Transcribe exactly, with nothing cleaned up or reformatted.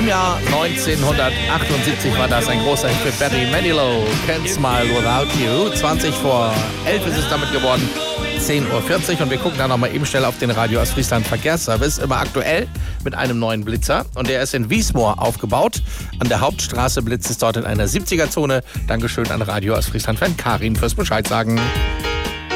Im Jahr neunzehnhundertachtundsiebzig war das ein großer Hit für Barry Manilow. Can't Smile Without You. zwanzig vor elf ist es damit geworden. zehn Uhr vierzig und wir gucken dann nochmal eben schnell auf den Radio Ostfriesland Verkehrsservice. Immer aktuell mit einem neuen Blitzer. Und der ist in Wiesmoor aufgebaut. An der Hauptstraße blitzt es dort in einer siebziger Zone. Dankeschön an Radio Ostfriesland-Fan Karin fürs Bescheid sagen.